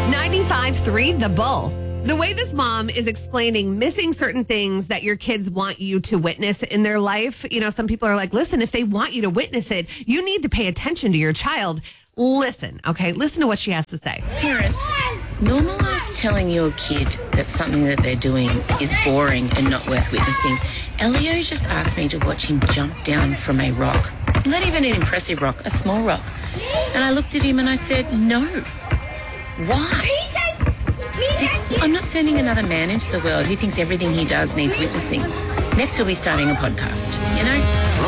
95.3 The Bull. The way this mom is explaining missing certain things that your kids want you to witness in their life. You know, some people are like, listen, if they want you to witness it, you need to pay attention to your child. Listen, okay? Listen to what she has to say. Parents, normalize telling your kid that something that they're doing is boring and not worth witnessing. Elio just asked me to watch him jump down from a rock. Not even an impressive rock, a small rock. And I looked at him and I said, no. Why? I'm not sending another man into the world who thinks everything he does needs witnessing. Next he'll be starting a podcast, you know?